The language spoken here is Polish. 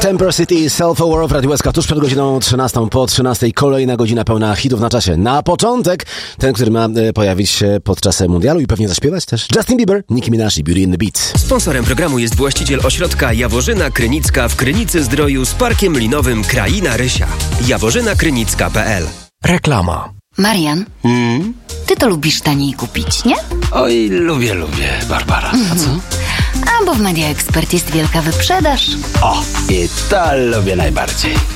Temper City, Self-Aware w Radiu SK tuż przed godziną 13, po 13. Kolejna godzina pełna hitów na czasie. Na początek ten, który ma pojawić się podczas mundialu i pewnie zaśpiewać też. Justin Bieber, Nicki Minaj i Beauty in the Beat. Sponsorem programu jest właściciel ośrodka Jaworzyna Krynicka w Krynicy-Zdroju z Parkiem Linowym Kraina Rysia. jaworzynakrynicka.pl. Reklama. Marian, ty to lubisz taniej kupić, nie? Oj, lubię, Barbara. A co? A bo w Media Expert jest wielka wyprzedaż. O, i to lubię najbardziej.